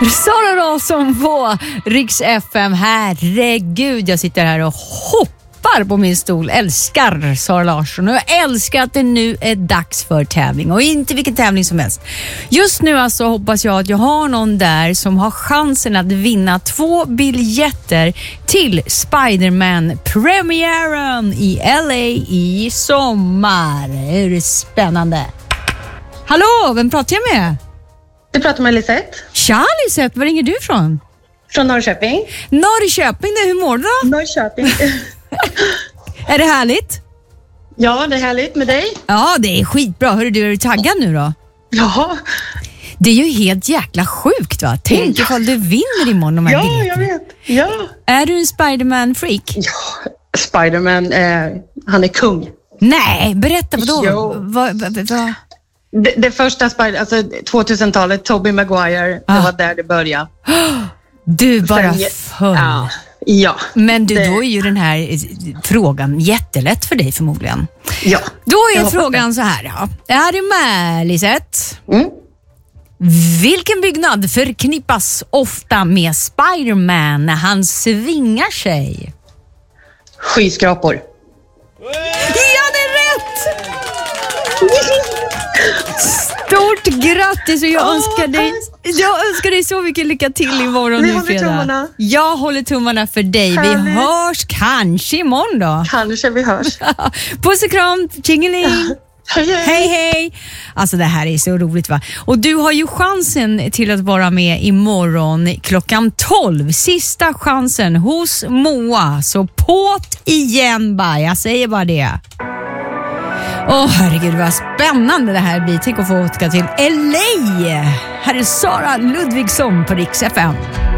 Sara Larsson på Riks FM. Herregud, jag sitter här och hoppar på min stol. Älskar Sara Larsson och jag älskar att det nu är dags för tävling. Och inte vilken tävling som helst. Just nu alltså hoppas jag att jag har någon där som har chansen att vinna 2 biljetter till Spider-Man-premiären i LA i sommar. Det är spännande. Hallå, vem pratar jag med? Du pratar med Lisette. Tja Lisette, var ringer du ifrån? Från Norrköping. Norrköping, hur mår du då? Norrköping. Är det härligt? Ja, det är härligt med dig. Ja, det är skitbra. Hörru du, är du taggad nu då? Ja. Det är ju helt jäkla sjukt va? Tänk ifall du vinner imorgon de här biljetterna. Ja, jag vet. Ja. Är du en Spider-Man-freak? Ja, Spider-Man, han är kung. Nej, berätta vadå? Jo. Va? Det första alltså 2000-talet, Tobey Maguire, det var där det började. Du bara föll. Ja. Men du, då är ju den här frågan jättelätt för dig förmodligen. Ja. Då är frågan så här. Ja. Är du med, Lisette? Mm. Vilken byggnad förknippas ofta med Spider-Man när han svingar sig? Skyskrapor. Ja, det är rätt! Stort grattis och jag önskar dig så mycket lycka till imorgon. Vi håller tummarna. Jag håller tummarna för dig. Härligt. Vi hörs kanske imorgon då. Kanske vi hörs. Puss och kram, tjingeling. Hej hej. Alltså det här är så roligt va. Och du har ju chansen till att vara med imorgon klockan 12. Sista chansen hos Moa. Så påt igen bara. Jag säger bara det. Herregud vad spännande det här blir. Tänk att få åka till LA. Här är Sara Ludvigsson på Riks FM.